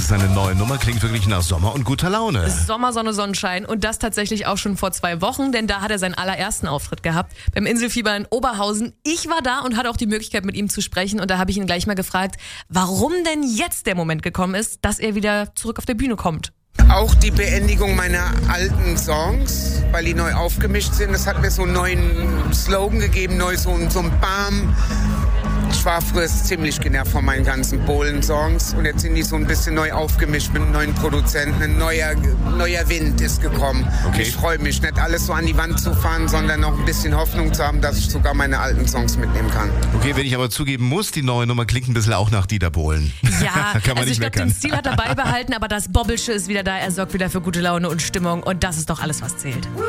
ist seine neue Nummer, klingt wirklich nach Sommer und guter Laune. Sommer, Sonne, Sonnenschein und das tatsächlich auch schon vor 2 Wochen, denn da hat er seinen allerersten Auftritt gehabt beim Inselfieber in Oberhausen. Ich war da und hatte auch die Möglichkeit mit ihm zu sprechen und da habe ich ihn gleich mal gefragt, warum denn jetzt der Moment gekommen ist, dass er wieder zurück auf der Bühne kommt. Auch die Beendigung meiner alten Songs, weil die neu aufgemischt sind, das hat mir so einen neuen Slogan gegeben, so ein Bam. Ich war früher ziemlich genervt von meinen ganzen Bohlen-Songs und jetzt sind die so ein bisschen neu aufgemischt mit einem neuen Produzenten. Ein neuer Wind ist gekommen. Okay. Ich freue mich, nicht alles so an die Wand zu fahren, sondern noch ein bisschen Hoffnung zu haben, dass ich sogar meine alten Songs mitnehmen kann. Okay, wenn ich aber zugeben muss, die neue Nummer klingt ein bisschen auch nach Dieter Bohlen. Ja, Da kann man also ich nicht glaube, den meckern. Stil hat er beibehalten, aber das Bobbelsche ist wieder da. Er sorgt wieder für gute Laune und Stimmung und das ist doch alles, was zählt.